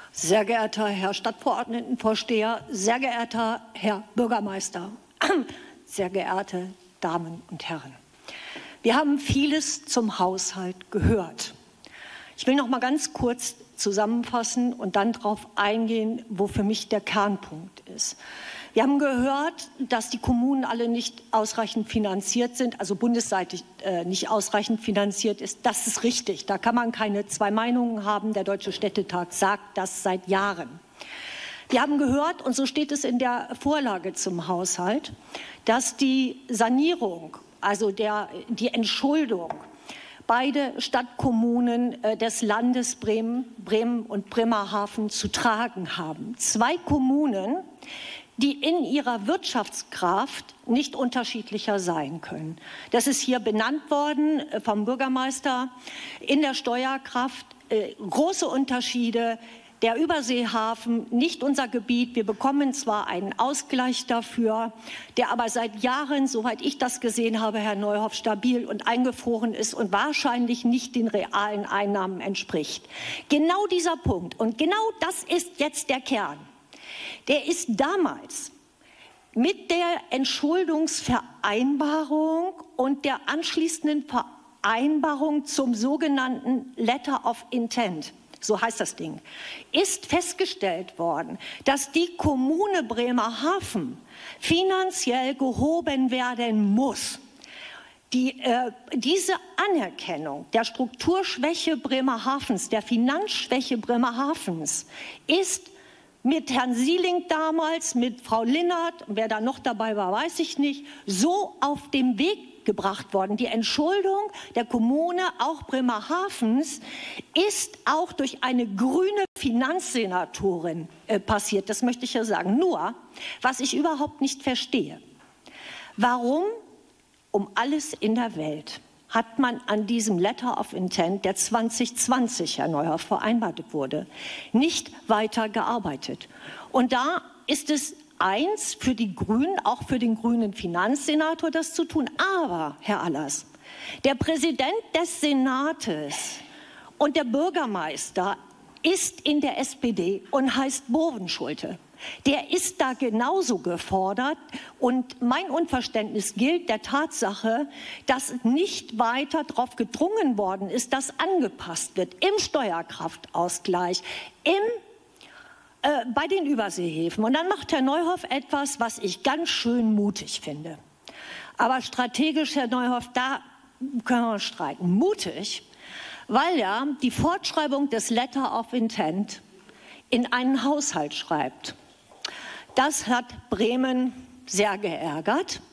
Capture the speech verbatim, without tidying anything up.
Sehr geehrter Herr Stadtverordnetenvorsteher, sehr geehrter Herr Bürgermeister, sehr geehrte Damen und Herren. Wir haben vieles zum Haushalt gehört. Ich will noch mal ganz kurz zusammenfassen und dann darauf eingehen, wo für mich der Kernpunkt ist. Wir haben gehört, dass die Kommunen alle nicht ausreichend finanziert sind, also bundesseitig äh, nicht ausreichend finanziert ist. Das ist richtig. Da kann man keine zwei Meinungen haben. Der Deutsche Städtetag sagt das seit Jahren. Wir haben gehört, und so steht es in der Vorlage zum Haushalt, dass die Sanierung, also der, die Entschuldung, beide Stadtkommunen äh, des Landes Bremen, Bremen und Bremerhaven zu tragen haben. Zwei Kommunen, die in ihrer Wirtschaftskraft nicht unterschiedlicher sein können. Das ist hier benannt worden vom Bürgermeister. In der Steuerkraft äh, große Unterschiede. Der Überseehafen, nicht unser Gebiet. Wir bekommen zwar einen Ausgleich dafür, der aber seit Jahren, soweit ich das gesehen habe, Herr Neuhoff, stabil und eingefroren ist und wahrscheinlich nicht den realen Einnahmen entspricht. Genau dieser Punkt, und genau das ist jetzt der Kern, der ist damals mit der Entschuldungsvereinbarung und der anschließenden Vereinbarung zum sogenannten Letter of Intent, so heißt das Ding, ist festgestellt worden, dass die Kommune Bremerhaven finanziell gehoben werden muss. Die, äh, diese Anerkennung der Strukturschwäche Bremerhavens, der Finanzschwäche Bremerhavens, ist mit Herrn Sieling damals, mit Frau Linnert, wer da noch dabei war, weiß ich nicht, so auf den Weg gebracht worden. Die Entschuldung der Kommune, auch Bremerhavens, ist auch durch eine grüne Finanzsenatorin äh, passiert. Das möchte ich ja sagen. Nur, was ich überhaupt nicht verstehe, warum um alles in der Welt hat man an diesem Letter of Intent, der zwanzig zwanzig, Herr Neuhoff, vereinbart wurde, nicht weiter gearbeitet. Und da ist es eins für die Grünen, auch für den grünen Finanzsenator, das zu tun. Aber, Herr Allers, der Präsident des Senates und der Bürgermeister ist in der S P D und heißt Bovenschulte. Der ist da genauso gefordert, und mein Unverständnis gilt der Tatsache, dass nicht weiter darauf gedrungen worden ist, dass angepasst wird im Steuerkraftausgleich, im, äh, bei den Überseehäfen. Und dann macht Herr Neuhoff etwas, was ich ganz schön mutig finde. Aber strategisch, Herr Neuhoff, da können wir streiten. Mutig, weil er die Fortschreibung des Letter of Intent in einen Haushalt schreibt. Das hat Bremen sehr geärgert.